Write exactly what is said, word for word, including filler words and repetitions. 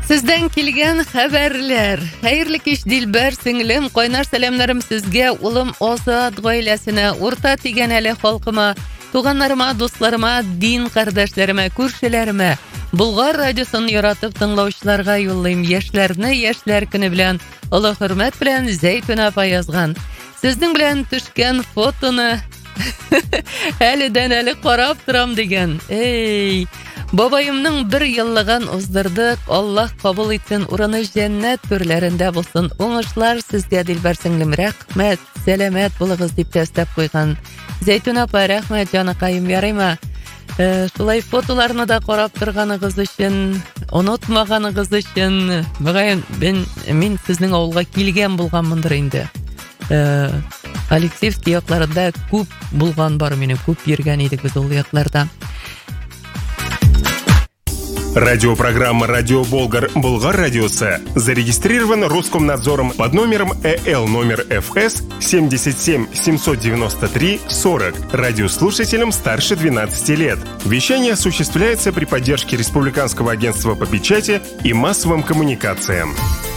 Сездән килгән хәбәрләр. Хәерле кич, Дилбәр сеңлем, кайнар сәламнарым сезгә, улым Азат гаиләсенә, урта тигән әле халкыма, туганнарыма, дусларыма, дин кардәшләремә, күршеләремә, Болгар радиосын яратып тыңлаучыларга юллыйм. Яшьләрне яшьләр көне белән, олы хөрмәт белән Зәйтүнә апа язган. Сезнең белән төшкән фотоны әледән әле карап торам дигән. Эй, бабаемның бер еллыгын уздырдык. Аллаһ кабул итсен, урыны җәннәт түрләрендә булсын. Уңышлар сезгә, Дилбәр сеңлем, рәхмәт, сәламәт булыгыз дип тәстәп куйган. Зәйтүнә апа, рәхмәт җаныкаем, ярыймы? Э, шулай фотоларны да карап торганыгыз өчен, онытмаганыгыз өчен. Мөгаен мен мин сезнең авылга килгән булганмындыр инде. Э, Алексеевский якларында күп булган бар минем, күп йөргән идек без ул якларда. Радиопрограмма «Радио Болгар» Болгар радиосы зарегистрирован Роскомнадзором под номером Э Л номер Ф С семь семь семь девять три сорок. Радиослушателям старше двенадцати лет. Вещание осуществляется при поддержке Республиканского агентства по печати и массовым коммуникациям.